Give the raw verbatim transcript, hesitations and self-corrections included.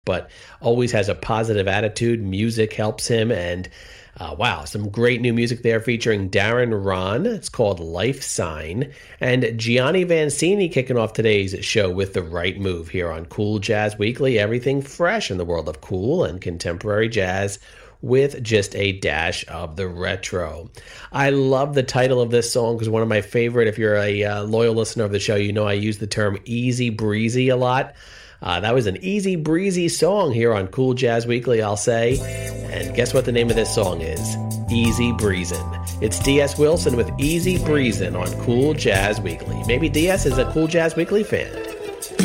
but always has a positive attitude. Music helps him, and uh, wow, some great new music there featuring Darren Ron. It's called Life Sign. And Gianni Vancini kicking off today's show with The Right Move here on Cool Jazz Weekly. Everything fresh in the world of cool and contemporary jazz with just a dash of the retro. I love the title of this song because one of my favorite, if you're a uh, loyal listener of the show, you know I use the term easy breezy a lot. Uh, that was an easy breezy song here on Cool Jazz Weekly, I'll say. And guess what the name of this song is? Easy Breezin'. It's D S Wilson with Easy Breezin' on Cool Jazz Weekly. Maybe D S is a Cool Jazz Weekly fan.